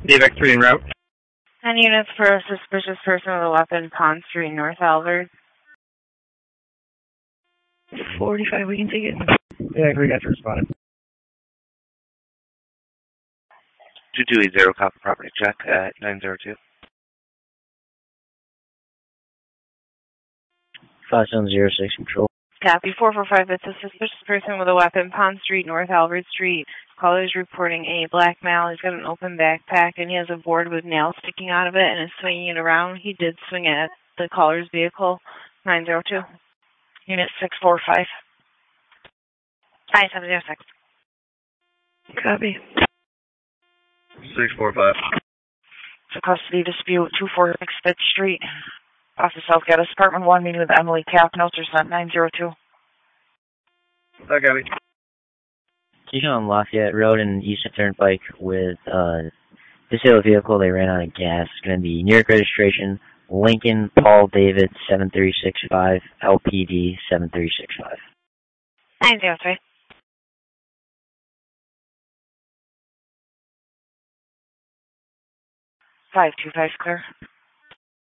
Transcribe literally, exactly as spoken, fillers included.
Dave X three en route. ten units for a suspicious person with a weapon, Pond Street, North Albert. forty-five, we can take it. Yeah, we got you responded. two two eight zero, copy property check at nine zero two. five seven zero six, control. Copy, four four five, it's a suspicious person with a weapon, Pond Street, North Albert Street. Caller is reporting a black male. He's got an open backpack, and he has a board with nails sticking out of it, and is swinging it around. He did swing it at the caller's vehicle, nine zero two. Unit six four five. nine seven zero six. Copy. six four five. It's a custody dispute, two four six Fifth Street. Office South Gaddis, Apartment one, meeting with Emily Cap. Notes are sent, nine zero two. Okay, we. Keisha on Lafayette Road and Eastern Turnpike with uh, disabled vehicle. They ran out of gas. It's going to be New York registration, Lincoln Paul David seven three six five, L P D seven three six five. nine zero three. five two five clear.